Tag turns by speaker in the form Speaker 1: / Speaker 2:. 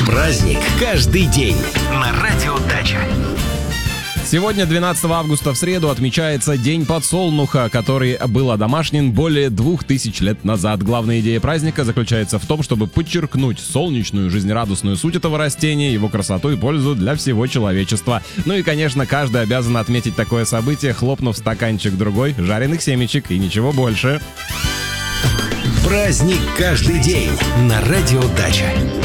Speaker 1: Праздник каждый день на Радио Дача.
Speaker 2: Сегодня, 12 августа, в среду, отмечается День подсолнуха, который был одомашнен более 2000 лет назад. Главная идея праздника заключается в том, чтобы подчеркнуть солнечную, жизнерадостную суть этого растения, его красоту и пользу для всего человечества. Ну и, конечно, каждый обязан отметить такое событие, хлопнув стаканчик другой жареных семечек и ничего больше.
Speaker 1: Праздник каждый день на Радио Дача.